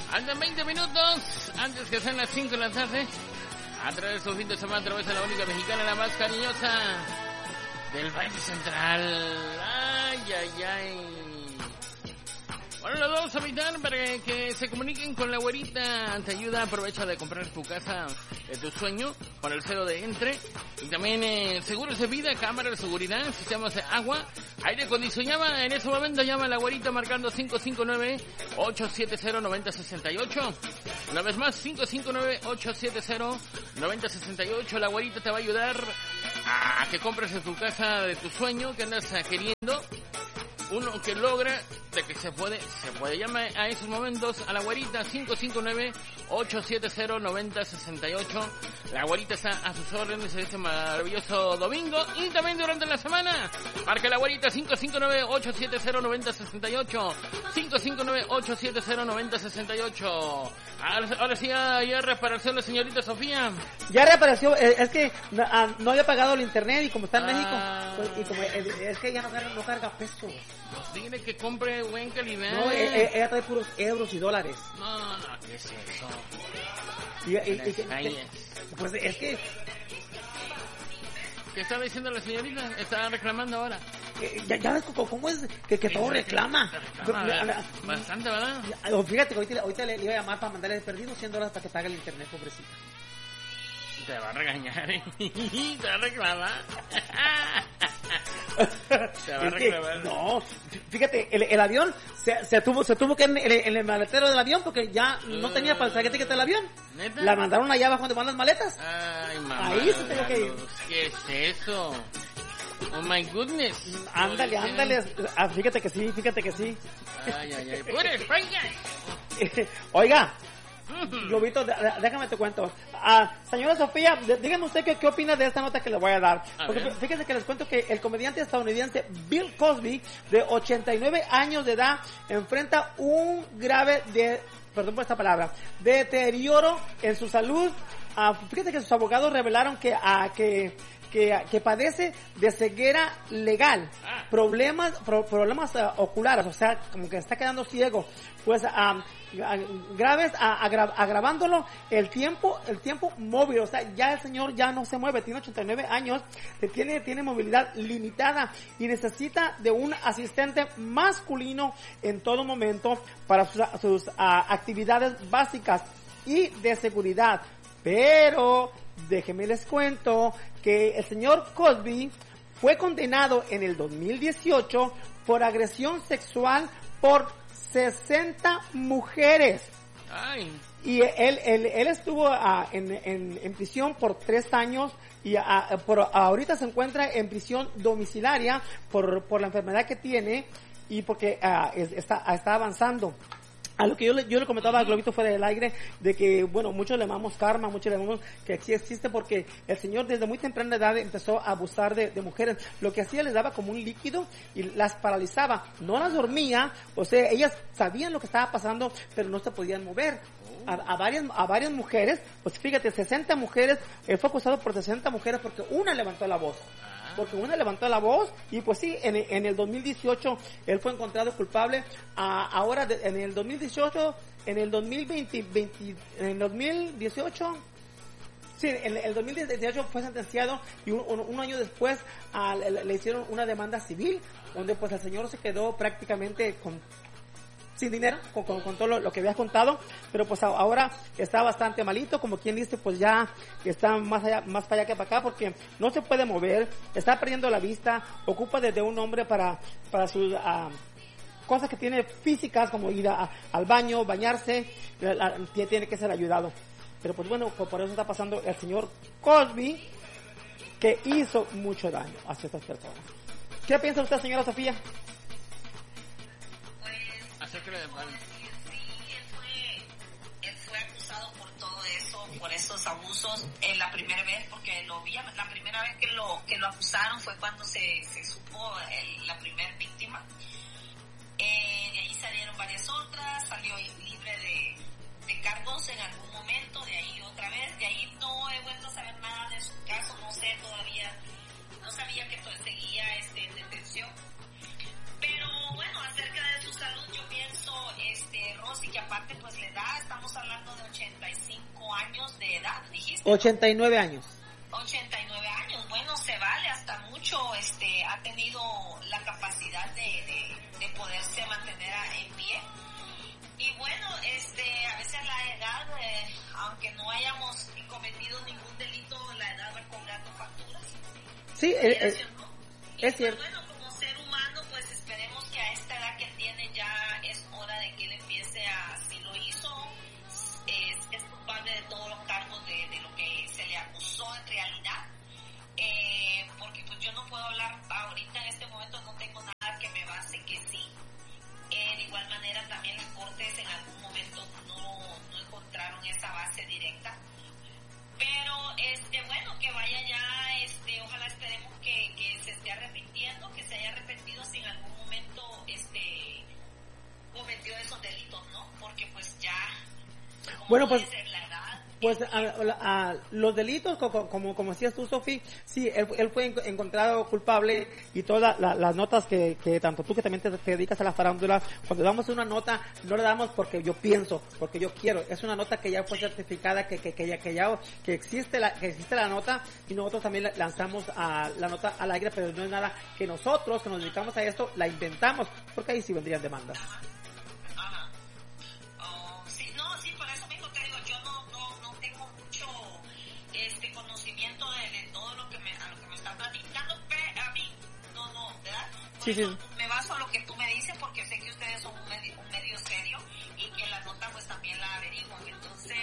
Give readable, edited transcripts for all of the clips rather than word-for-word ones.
Andan 20 minutos antes que sean las 5 de la tarde. A través de su fin de semana, a través de la única mexicana, la más cariñosa del Valle Central. Ay, ay, ay. Bueno, los vamos a invitar para que se comuniquen con la güerita. Te ayuda, aprovecha de comprar tu casa de tu sueño con el cero de entre. Y también seguros de vida, cámara de seguridad, sistemas de agua, aire acondicionado. En ese momento llama a la güerita marcando 559-870-9068. Una vez más, 559-870-9068. La güerita te va a ayudar a que compres tu casa de tu sueño que andas queriendo. Uno que logra de que se puede. Llama a esos momentos a la güerita 559-870-9068. La güerita está a sus órdenes en este maravilloso domingo y también durante la semana. Marca la güerita 559-870-9068. 559-870-9068. Ahora sí, ya reapareció la señorita Sofía. Ya reapareció, es que no había pagado el internet y como está en México, pues, y como es que ya no carga pesos. Pues dile que compre buen calidad. No, ella trae puros euros y dólares. No, ¿qué es eso? Pues es que... ¿Qué estaba diciendo la señorita? Estaba reclamando ahora. Ya ves cómo es que todo reclama. Bastante, ¿verdad? Fíjate que ahorita le iba a llamar para mandarle perdido $100 para que pague el internet, pobrecita. Te va a regañar, te va a reclamar. Te va a reclamar. No, fíjate, el avión se tuvo que en el maletero del avión porque ya no tenía para el ticket del avión. ¿Neta? La mandaron allá abajo donde van las maletas. Ay, mamá. Ahí se tengo que ir. ¿Qué es eso? Oh my goodness. Ándale. Fíjate que sí. Ay. ¡Pura España! Oiga. Globito, déjame te cuento. Señora Sofía, dígame usted qué opina de esta nota que le voy a dar. Porque fíjense que les cuento que el comediante estadounidense Bill Cosby, de 89 años de edad, enfrenta un grave perdón por esta palabra, deterioro en su salud. Fíjense que sus abogados revelaron que padece de ceguera legal, problemas oculares, o sea, como que está quedando ciego, pues graves, agravándolo el tiempo móvil, o sea, ya el señor ya no se mueve, tiene 89 años, tiene movilidad limitada y necesita de un asistente masculino en todo momento para sus actividades básicas y de seguridad. Pero déjenme les cuento que el señor Cosby fue condenado en el 2018 por agresión sexual por 60 mujeres. Ay. Y él estuvo en prisión por 3 años y ahorita se encuentra en prisión domiciliaria por la enfermedad que tiene y porque está avanzando. A lo que yo le comentaba a Globito fuera del aire, de que, bueno, muchos le llamamos karma, muchos le llamamos que sí existe porque el señor desde muy temprana edad empezó a abusar de mujeres. Lo que hacía, les daba como un líquido y las paralizaba. No las dormía, o sea, ellas sabían lo que estaba pasando, pero no se podían mover. A varias mujeres, pues fíjate, 60 mujeres, fue acusado por 60 mujeres porque una levantó la voz. Y pues sí, en el 2018 él fue encontrado culpable. Ahora en el 2018, en el 2020, en el 2018, sí, en el 2018 fue sentenciado y un año después le hicieron una demanda civil donde pues el señor se quedó prácticamente sin dinero, con todo lo que había contado, pero pues ahora está bastante malito, como quien dice, pues ya está más para allá que para acá, porque no se puede mover, está perdiendo la vista, ocupa desde un hombre para sus cosas que tiene físicas, como ir al baño, bañarse, tiene que ser ayudado. Pero pues bueno, por eso está pasando el señor Cosby, que hizo mucho daño hacia estas personas. ¿Qué piensa usted, señora Sofía? Él fue acusado por todo eso, por esos abusos la primera vez, porque la primera vez que lo acusaron fue cuando se supo la primera víctima. De ahí salieron varias otras, salió libre de cargos en algún momento, de ahí otra vez, de ahí no he vuelto a saber nada de su caso, no sé todavía, no sabía que seguía en detención. Pero bueno, acerca de su salud, yo pienso, años y que aparte pues la edad, estamos hablando de 85 años de edad, dijiste. 89 años. 89 años, bueno, se vale hasta mucho, ha tenido la capacidad de poderse mantener en pie. Y bueno, a veces la edad, aunque no hayamos cometido ningún delito, la edad va cobrando facturas. Sí, es cierto. Bueno, como ser humano, pues esperemos que a esta edad que tiene ya es hora de que él empiece a, si lo hizo, es culpable de todos los cargos de lo que se le acusó en realidad. Porque pues yo no puedo hablar ahorita en este momento, no tengo nada que me base que sí. De igual manera también las cortes en algún momento no encontraron esa base directa. Pero bueno, que vaya ya, ojalá esperemos que se esté arrepintiendo, que se haya arrepentido si en algún momento cometió esos delitos, ¿no? Porque pues ya, bueno, pues la edad, pues los delitos, como decías tú, Sofi, sí, él fue encontrado culpable, y todas las notas que tanto tú, que también te dedicas a la farándula, cuando damos una nota, no la damos porque yo pienso, porque yo quiero, es una nota que ya fue certificada, que existe la nota, y nosotros también lanzamos la nota al aire, pero no es nada que nosotros, que nos dedicamos a esto, la inventamos, porque ahí sí vendrían demandas. Sí. Me baso a lo que tú me dices porque sé que ustedes son un medio serio y que la nota pues también la averiguan. Entonces,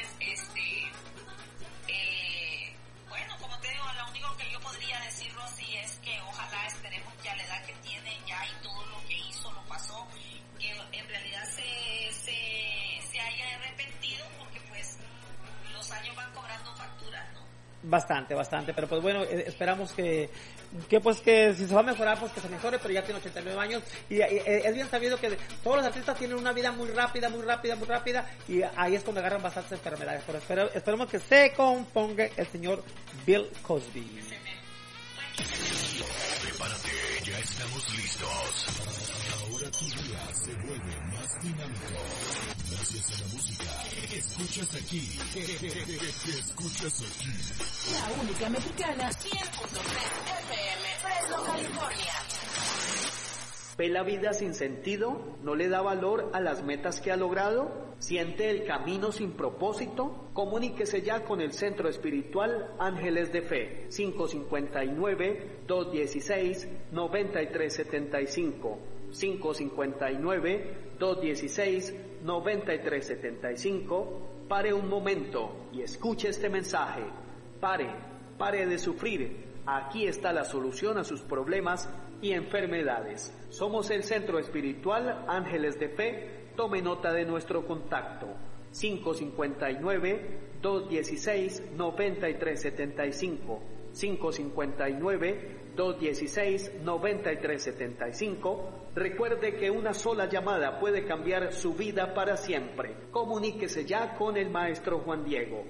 bueno, como te digo, lo único que yo podría decirlo así es que ojalá esperemos que a la edad que tiene ya y todo lo que hizo, lo pasó, que en realidad se haya arrepentido, porque pues los años van cobrando facturas, ¿no? Bastante, pero pues bueno, esperamos que si se va a mejorar, pues que se mejore, pero ya tiene 89 años, y es bien sabido que todos los artistas tienen una vida muy rápida, y ahí es cuando agarran bastantes enfermedades, pero esperemos que se componga el señor Bill Cosby. Prepárate, ya estamos listos. Ahora tu día se vuelve más dinámico. Gracias a la música que escuchas aquí. La única mexicana, 100.3 FM, Fresno, California. ¿Ve la vida sin sentido? ¿No le da valor a las metas que ha logrado? ¿Siente el camino sin propósito? Comuníquese ya con el Centro Espiritual Ángeles de Fe, 559-216-9375, 559-216-9375. Pare un momento y escuche este mensaje. Pare de sufrir. Aquí está la solución a sus problemas y enfermedades. Somos el Centro Espiritual Ángeles de Fe. Tome nota de nuestro contacto: 559-216-9375, 559-216-9375. Recuerde que una sola llamada puede cambiar su vida para siempre. Comuníquese ya con el maestro Juan Diego.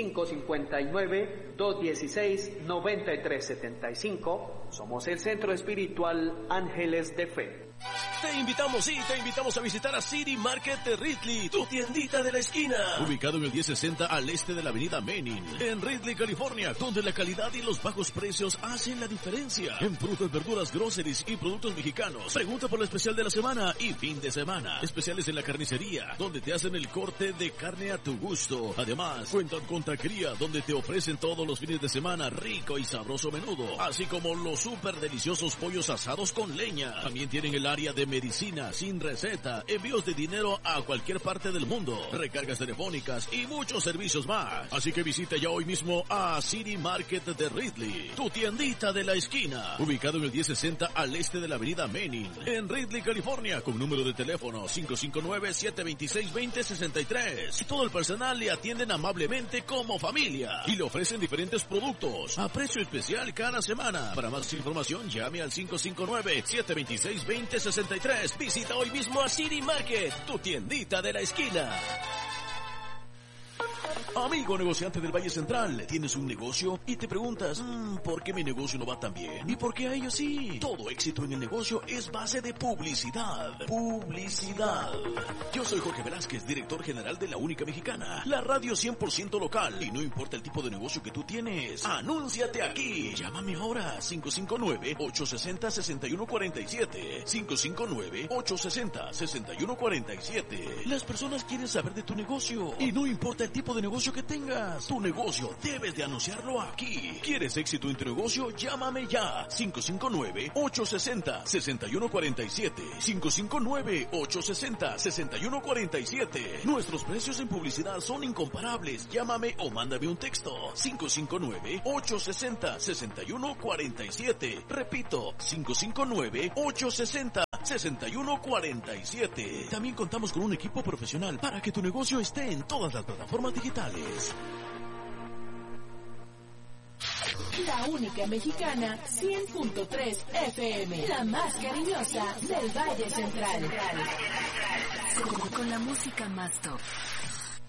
559-216-9375. Somos el Centro Espiritual Ángeles de Fe. Te invitamos a visitar a City Market de Ridley, tu tiendita de la esquina. Ubicado en el 1060 al este de la avenida Menin, en Ridley, California, donde la calidad y los bajos precios hacen la diferencia. En frutas, verduras, groceries y productos mexicanos. Pregunta por el especial de la semana y fin de semana. Especiales en la carnicería, donde te hacen el corte de carne a tu gusto. Además, cuentan con taquería, donde te ofrecen todos los fines de semana rico y sabroso menudo, así como los súper deliciosos pollos asados con leña. También tienen el área de medicina sin receta, envíos de dinero a cualquier parte del mundo, recargas telefónicas y muchos servicios más. Así que visita ya hoy mismo a City Market de Ridley, tu tiendita de la esquina, ubicado en el 1060 al este de la avenida Menin, en Ridley, California, con número de teléfono 559-726-2063. Y todo el personal le atienden amablemente como familia y le ofrecen diferentes productos a precio especial cada semana. Para más información, llame al 559-726-2063. Visita hoy mismo a City Market, tu tiendita de la esquina. Amigo negociante del Valle Central, ¿tienes un negocio? Y te preguntas, ¿por qué mi negocio no va tan bien? ¿Y por qué a ellos sí? Todo éxito en el negocio es base de publicidad. Publicidad. Yo soy Jorge Velázquez, director general de La Única Mexicana, la radio 100% local. Y no importa el tipo de negocio que tú tienes, anúnciate aquí. Llámame ahora, 559-860-6147. 559-860-6147. Las personas quieren saber de tu negocio. Y no importa el tipo de negocio que tengas, tu negocio debes de anunciarlo aquí. ¿Quieres éxito en tu negocio? Llámame ya. 559-860-6147. 559-860-6147. Nuestros precios en publicidad son incomparables. Llámame o mándame un texto. 559-860-6147. Repito, 559-860-6147. También contamos con un equipo profesional para que tu negocio esté en todas las plataformas digitales. La Única Mexicana 100.3 FM, la más cariñosa del Valle Central. Con la música más top.